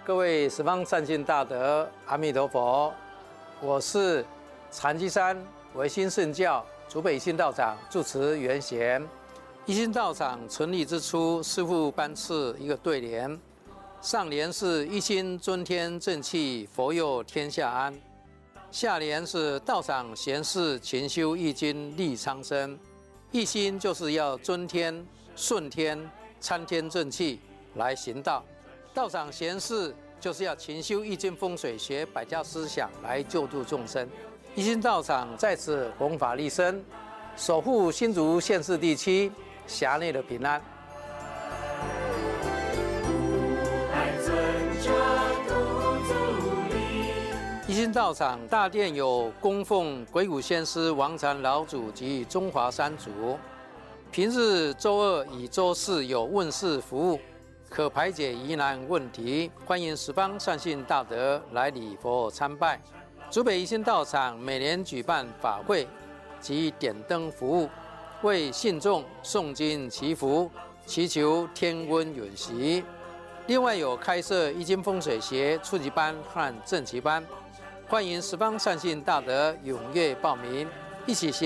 各位十方善信大德，阿弥陀佛！我是禅机山唯心圣教竹北一心道场住持圆贤。一心道场成立之初，师父颁赐一个对联，上联是一心尊天正气，佛佑天下安；下联是道场贤士勤修易经利苍生。一心就是要尊天、顺天、参天正气来行道。道场贤士就是要勤修易经风水学百家思想来救度众生。一心道场在此弘法利生，守护新竹县市地区辖内的平安。一心道场大殿有供奉鬼谷先师、王禅老祖及中华三祖。平日周二与周四有问事服务，可排解疑难问题，欢迎十方善信大德来礼佛参拜。竹北一心道场每年举办法会及点灯服务，为信众诵经祈福，祈求天温允习。另外有开设易经风水学初级班和正级班，欢迎十方善信大德踊跃报名，一起